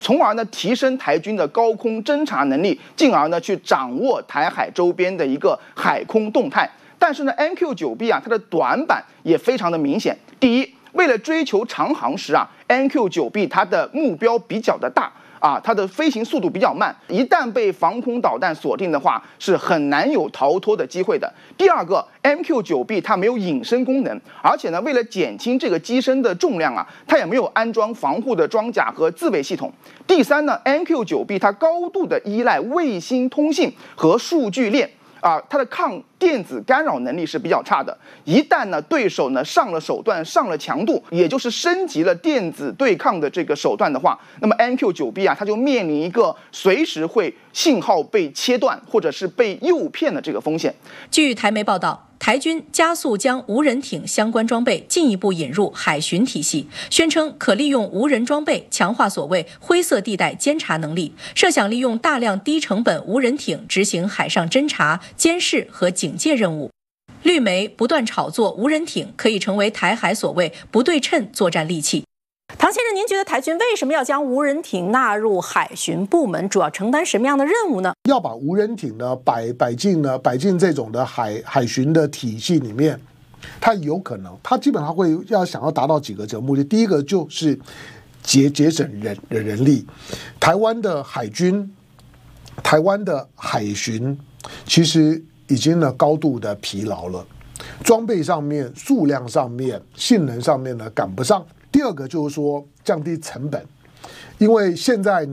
从而呢提升台军的高空侦察能力，进而呢去掌握台海周边的一个海空动态。但是呢 ，MQ-9B 它的短板也非常的明显。第一，为了追求长航时MQ-9B 它的目标比较的大。它的飞行速度比较慢，一旦被防空导弹锁定的话，是很难有逃脱的机会的。第二个 ，MQ-9B 它没有隐身功能，而且呢，为了减轻这个机身的重量它也没有安装防护的装甲和自卫系统。第三呢 ，MQ-9B 它高度的依赖卫星通信和数据链。它的抗电子干扰能力是比较差的。一旦呢对手呢上了手段、上了强度，也就是升级了电子对抗的这个手段的话，那么 MQ-9B 它就面临一个随时会信号被切断或者是被诱骗的这个风险。 据台媒报道，台军加速将无人艇相关装备进一步引入海巡体系，宣称可利用无人装备强化所谓灰色地带监察能力，设想利用大量低成本无人艇执行海上侦察、监视和警戒任务。绿媒不断炒作无人艇可以成为台海所谓不对称作战利器。 唐先生，您觉得台军为什么要将无人艇纳入海巡部门？主要承担什么样的任务呢？ 要把无人艇呢摆进这种的海巡的体系里面，它有可能，它基本上会想要达到几个这个目的。第一个就是节省人力。台湾的海军、台湾的海巡其实已经呢高度的疲劳了，装备上面、数量上面、性能上面呢赶不上。第二个就是说降低成本，因为现在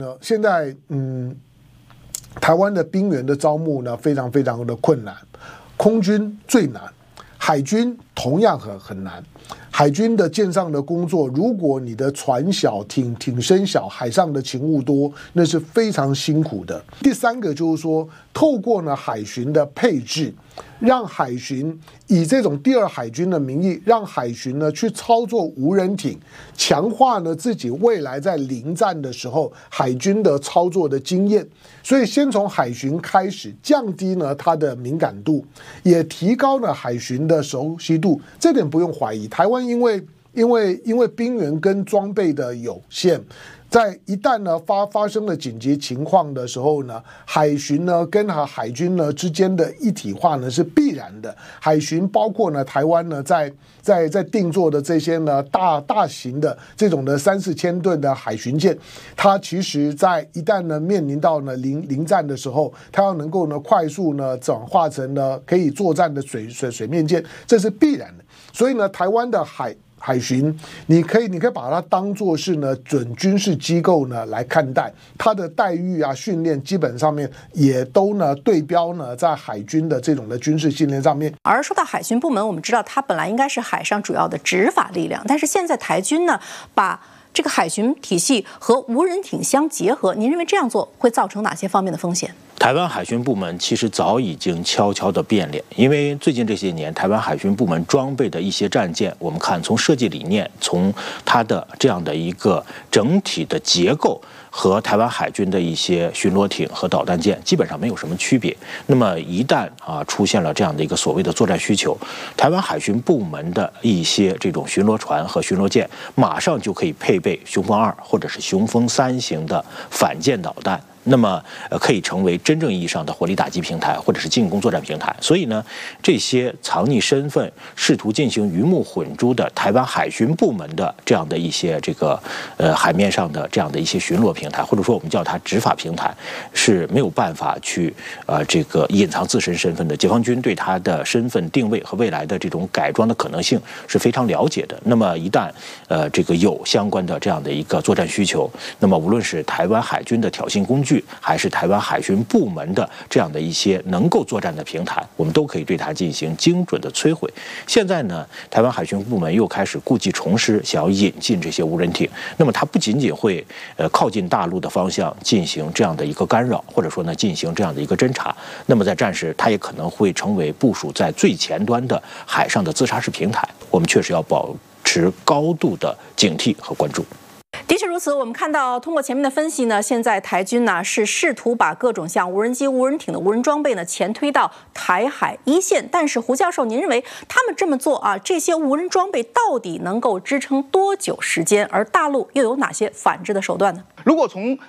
台湾的兵员的招募呢非常非常的困难，空军最难，海军同样很难。海军的舰上的工作，如果你的船小、艇身小，海上的勤务多，那是非常辛苦的。第三个就是说，透过呢海巡的配置，让海巡以这种第二海军的名义，让海巡呢去操作无人艇，强化呢自己未来在临战的时候海军的操作的经验。所以先从海巡开始，降低呢它的敏感度，也提高了海巡的熟悉度。这点不用怀疑，台湾因为兵员跟装备的有限，在一旦呢发生了紧急情况的时候呢，海巡呢跟海军呢之间的一体化呢是必然的。海巡包括呢台湾呢在定做的这些呢大型的这种的3-4千吨的海巡舰，它其实在一旦呢面临到呢临战的时候，它要能够呢快速呢转化成呢可以作战的水面舰，这是必然的。所以呢台湾的海巡，你可以把它当作是呢准军事机构呢来看待，它的待遇训练基本上面也都呢对标呢在海军的这种的军事训练上面。 而说到海巡部门，我们知道它本来应该是海上主要的执法力量，但是现在台军呢把这个海巡体系和无人艇相结合，您认为这样做会造成哪些方面的风险？ 台湾海巡部门其实早已经悄悄地变脸，因为最近这些年，台湾海巡部门装备的一些战舰，我们看从设计理念，从它的这样的一个整体的结构，和台湾海军的一些巡逻艇和导弹舰基本上没有什么区别。那么一旦出现了这样的一个所谓的作战需求，台湾海巡部门的一些这种巡逻船和巡逻舰，马上就可以配备雄风2或者是雄风3型的反舰导弹。那么可以成为真正意义上的火力打击平台或者是进攻作战平台。所以呢，这些藏匿身份、试图进行鱼目混珠的台湾海巡部门的这样的一些这个海面上的这样的一些巡逻平台，或者说我们叫它执法平台，是没有办法去这个隐藏自身身份的。解放军对他的身份定位和未来的这种改装的可能性是非常了解的。那么一旦这个有相关的这样的一个作战需求，那么无论是台湾海军的挑衅工具，还是台湾海巡部门的这样的一些能够作战的平台，我们都可以对它进行精准的摧毁。现在呢，台湾海巡部门又开始故技重施，想要引进这些无人艇。那么它不仅仅会靠近大陆的方向进行这样的一个干扰，或者说呢进行这样的一个侦察，那么在战时它也可能会成为部署在最前端的海上的自杀式平台。我们确实要保持高度的警惕和关注。 的确如此，我们看到通过前面的分析呢，现在台军呢是试图把各种像无人机、无人艇的无人装备呢前推到台海一线。但是胡教授，您认为他们这么做啊，这些无人装备到底能够支撑多久时间？而大陆又有哪些反制的手段呢？ 如果从